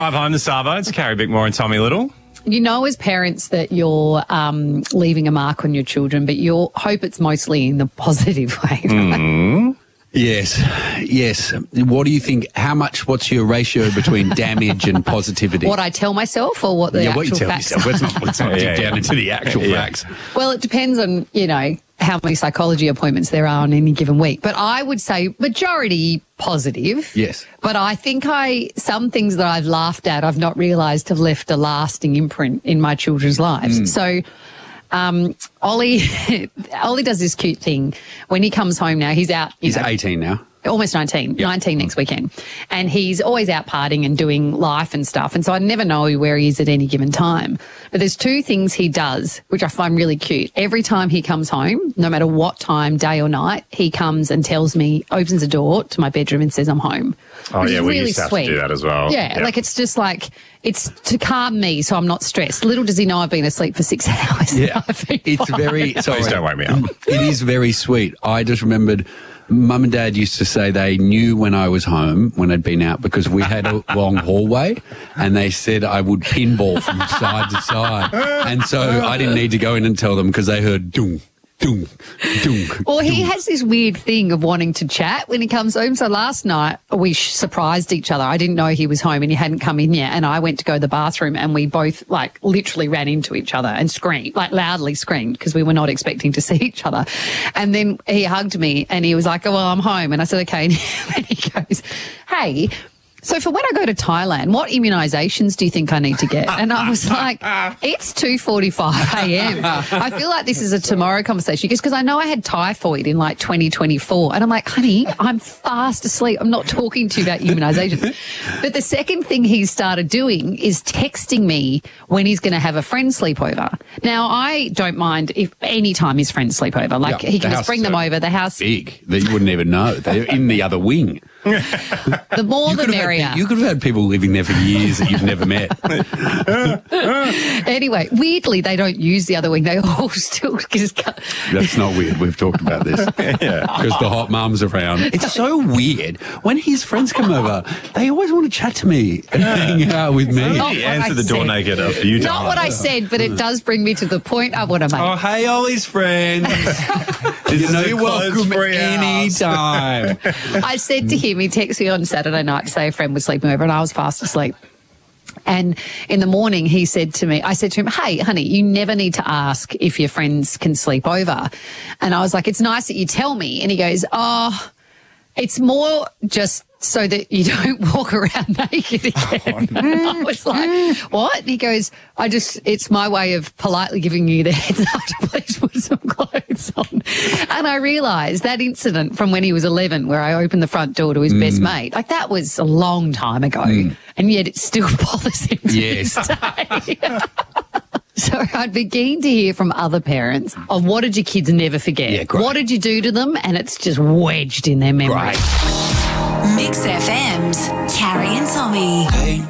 Drive home the Savo. It's Carrie Bickmore and Tommy Little. You know, as parents, that you're leaving a mark on your children, but you hope it's mostly in the positive way. Right? Yes. What do you think? What's your ratio between damage and positivity? What I tell myself or what the actual what you tell facts yourself. Let's not dig down into the actual facts. Well, it depends on, how many psychology appointments there are on any given week. But I would say majority positive. Yes. But I think some things that I've laughed at, I've not realised have left a lasting imprint in my children's lives. So Ollie does this cute thing. When he comes home now, he's out. He's 18 now. Almost 19, 19 next weekend. And he's always out partying and doing life and stuff. And so I never know where he is at any given time. But there's two things he does, which I find really cute. Every time he comes home, no matter what time, day or night, he comes and tells me, opens the door to my bedroom and says, I'm home. Oh, yeah, we really used to have sweet. to do that as well. Yeah, like it's just like, it's to calm me so I'm not stressed. Little does he know I've been asleep for 6 hours. Yeah, it's very... Please don't wake me up. It is very sweet. I just remembered... Mum and Dad used to say they knew when I was home, when I'd been out, because we had a long hallway, and they said I would pinball from side to side. And so I didn't need to go in and tell them because they heard doom, doom, doom. Well, he has this weird thing of wanting to chat when he comes home. So last night we surprised each other. I didn't know he was home and he hadn't come in yet. And I went to go to the bathroom and we both literally ran into each other and screamed, loudly screamed, because we were not expecting to see each other. And then he hugged me and he was like, oh, well, I'm home. And I said, okay. And he goes, hey, so for when I go to Thailand, what immunisations do you think I need to get? And I was like, it's 2:45 a.m. I feel like this is a tomorrow conversation. Because I know I had typhoid in 2024. And I'm like, honey, I'm fast asleep. I'm not talking to you about immunisation. But the second thing he started doing is texting me when he's going to have a friend sleepover. Now, I don't mind if any time his friends sleep over. He can just bring them over. The house big that you wouldn't even know. They're in the other wing. The more the merrier. You could have had people living there for years that you've never met. Anyway, weirdly, they don't use the other wing. They all still just... That's not weird. We've talked about this. Because the hot mum's around. It's so weird. When his friends come over, they always want to chat to me and hang out with me. He answered the door naked a few times. Not what I said, but it does bring me to the point I want to make. Oh, hey, Ollie's friends. You're welcome anytime. I said to him, he texted me on Saturday night to say a friend was sleeping over and I was fast asleep. And in the morning, I said to him, hey, honey, you never need to ask if your friends can sleep over. And I was like, it's nice that you tell me. And he goes, oh, it's more just so that you don't walk around naked again. I was like, what? And he goes, it's my way of politely giving you the heads up to please put some clothes on. And I realised that incident from when he was 11 where I opened the front door to his best mate, that was a long time ago. And yet it still bothers him to this day. So I'd be keen to hear from other parents of what did your kids never forget? Yeah, great. What did you do to them? And it's just wedged in their memory. Great. Mix FM's Carrie and Tommy.